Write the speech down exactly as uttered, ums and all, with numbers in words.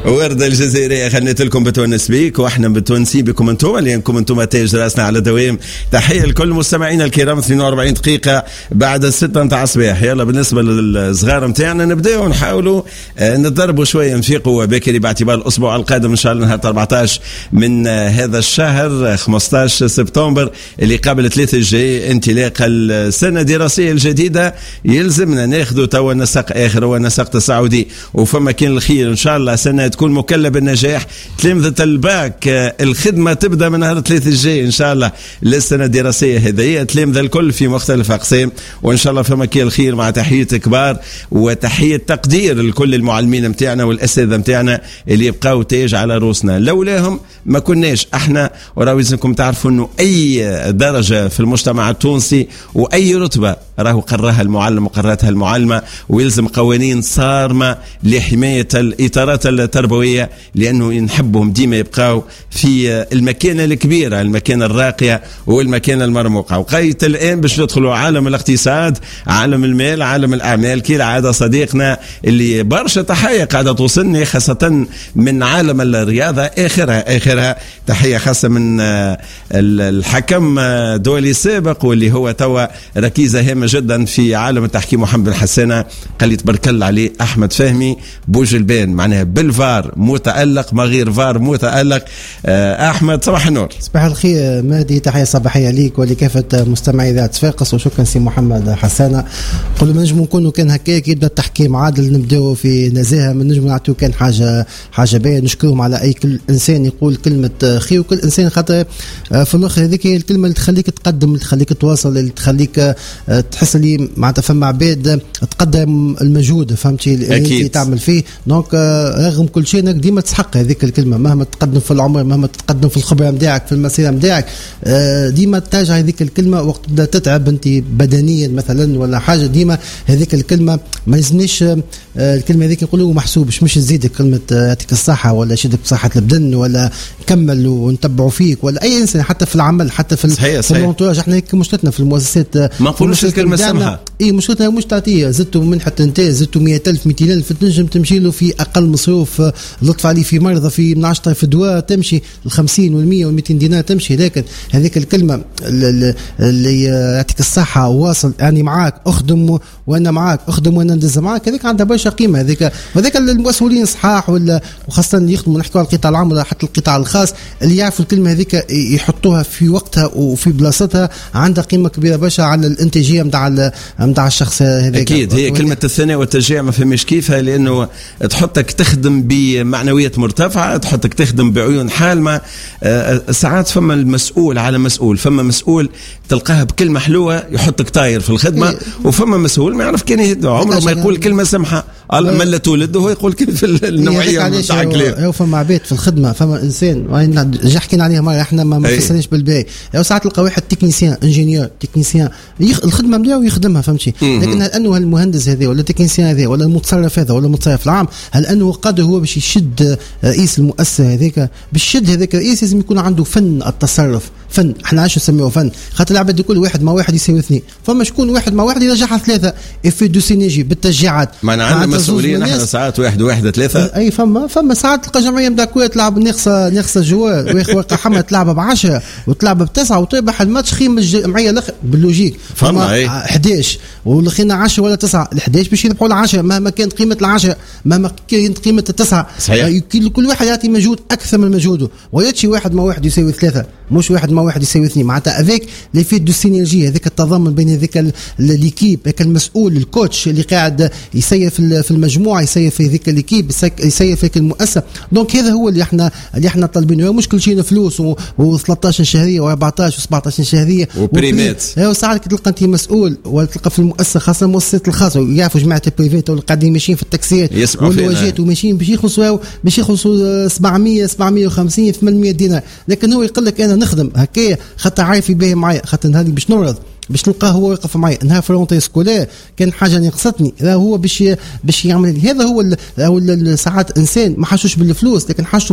وردة الجزائرية خليت لكم بتونس بيك واحنا بتونسين بكم انتم لانكم انتم تاج راسنا على دوام. تحية لكل مستمعينا الكرام. اثنين وأربعين دقيقة بعد الستة نتاع الصباح. يلا بالنسبة للصغار نتاعنا نبداو نحاولوا نضربوا شوية نفيقوا بكري باعتبار الأسبوع القادم إن شاء الله نهار أربعطاش من هذا الشهر خمسطاش سبتمبر اللي قبل ثلاثة الجاي انطلاق السنة الدراسية الجديدة. يلزمنا ناخذوا توا نسق آخر هو نسق السعودي وفما كان الخير إن شاء الله سنة تكون مكلة بالنجاح. تلامذة الباك الخدمة تبدأ من نهار ثلاثة الجاي إن شاء الله للسنة الدراسية هذه. تلامذة الكل في مختلف أقسام وإن شاء الله فما كان الخير مع تحية كبار وتحية تقدير لكل المعلمين متاعنا والأساتذة متاعنا اللي يبقاو تاج على روسنا. لولاهم ما كناش احنا. وراويزنكم تعرفوا انه اي درجة في المجتمع التونسي واي رتبة راهو قراها المعلم وقراتها المعلمة ويلزم قوانين صارمة لحماية الإطارات التربوية لأنه نحبهم ديما يبقاو في المكانة الكبيرة المكانة الراقية والمكانة المرموقة. وقيت الآن باش ندخلوا عالم الاقتصاد عالم المال عالم الأعمال كي العادة صديقنا اللي برشا تحية قاعدة توصلني خاصة من عالم الرياضة آخرها آخرها تحية خاصة من الحكم دولي سابق واللي هو توا ركيزة هامة جدا في عالم التحكيم محمد بن حسانة. قال لي تبارك الله عليه أحمد فهمي بوجلبان معناها بالفار متألق ما غير فار متألق. أحمد صباح النور. صباح الخير مهدي. تحية صباحية ليك ولكافة مستمعي ذات صفاقس وشكرا سي محمد حسانة. قل ما نجمو نكونوا كان هكاك يبدا التحكيم عادل نبداو في نزاهة من نجمو نعطيو كان حاجة حاجة باهية نشكرهم على أي كل إنسان يقول كلمة خير وكل إنسان خاطر في الآخر هذيك هي الكلمة اللي تخليك تقدم اللي تخليك تواصل اللي تخليك تحس لي معناتها فما عباد تقدم المجهود فهمتي اللي تعمل فيه. دونك رغم كل شيء انك ديما تسحق هذيك الكلمه مهما تقدم في العمر مهما تقدم في الخبره نتاعك في المسيره نتاعك ديما تراجع هذيك الكلمه وقت بدأ تتعب انت بدنيا مثلا ولا حاجه ديما هذيك الكلمه ما لازمنيش الكلمه هذيك نقولوا محسوبش مش تزيدك كلمه يعطيك الصحه ولا يشدك بصحه البدن ولا كمل ونتبعوا فيك ولا اي انسان حتى في العمل حتى في في الانتوراج. احنا هيك مشكلتنا في المؤسسات ما نقولوش الكلمه سمحه. اي مشكلتنا مش تعطيه زدتوا منحه انتاج زدتوا مئة ألف مئتين ألف تنجم تمشي له في اقل مصروف لطف عليه في مرضى في من عشرة في دواء تمشي الخمسين والمية والمئتين دينار تمشي. لكن هذيك الكلمه اللي يعطيك الصحه واصل يعني معاك اخدم وانا معاك اخدم وانا ندز معاك هذيك عندها برشا قيمه. هذيك وهذيك المسؤولين صحاح ولا وخاصه اللي يخدموا نحكوا على القطاع العام ولا حتى القطاع الخاص اللي يعرفوا الكلمه هذيك يحطوها في وقتها وفي بلاصتها عندها قيمه كبيره برشا على الانتاجيه نتاع نتاع الشخص هذاك. اكيد هي كلمه الثناء والتشجيع ما فهمش كيفها لانه تحطك تخدم بمعنويه مرتفعه تحطك تخدم بعيون حالمه. ساعات فما المسؤول على مسؤول فما مسؤول تلقاها بكلمه حلوه يحطك طاير في الخدمه إيه. وفما مسؤول ما يعرف كان يهدو عمره ما يقول كلمه سمحه الله ملا تولد وهو يقول كيف النوعيه نتاع الكلام. هو فما عباد في الخدمه فما انسان جا حكينا عليها مره احنا ما فصلناش بالباهي. ساعات تلقى واحد تكنيسيان انجينيور تكنيسيان الخدمه نتاعو يخدمها فهمتي. لكن هل انه المهندس هذا ولا التكنيسيان هذا ولا المتصرف هذا ولا المتصرف العام هل انه قادر هو باش يشد رئيس المؤسسه هذاك باش يشد هذاك الرئيس لازم يكون عنده فن التصرف. فن احنا عايش نسميه فن خاطر العباد كل واحد مع واحد يساوي اثنين فما شكون واحد مع واحد ينجح ثلاثه افي دو سينيجي بالتشجيعات. ما عندنا مسؤولين احنا ساعات واحد واحد ثلاثه اي فما فما ساعات تلقى جمعيه نتاع كوره تلعب ناقصه ناقصه جوار وياخذ حمله تلعب بعشرة وتلعب بتسعة وتربح الماتش خيم الجمعيه الاخر باللوجيك فما أحد عشر ولخينا عشرة ولا تسعة ال11 باش يربحوا العشرة مهما كانت قيمه العشرة مهما كانت قيمه التسعة. كل واحد يعطي مجهود اكثر من مجهوده وياتي واحد مع واحد يساوي ثلاثه مش واحد مع واحد يساوي اثنين معناتها افيك لي فيت دو سينيرجي هذاك التضامن بين هذاك ليكيب هذاك المسؤول الكوتش اللي قاعد يسير في المجموعه يسير في هذيك ليكيب يسير في المؤسسه. دونك هذا هو اللي احنا اللي احنا طالبينه مش كل شيء فلوس و13 شهريه و14 و17 شهريه وبريمات. ايوا ساعات تلقى انت مسؤول ولا تلقى في المؤسسه خاصه المؤسسات الخاصه يعرفوا جماعه البريفيت ولا قاعدين ماشيين في التاكسيات والواجهات وماشيين باش يخلصوا باش يخلصوا سبعمية سبعمية وخمسين ثمانمية دينار. لكن هو يقول لك انا نخدم هكايا خاطر عارف يبيه معايا خاطر هذه باش نورض باش نلقاه هو يقف معايا نهار فرونتي سكولير كان حاجه ناقصتني هو باش باش يعمل هذا هو ساعات انسان ما حاشوش بالفلوس لكن حاشوا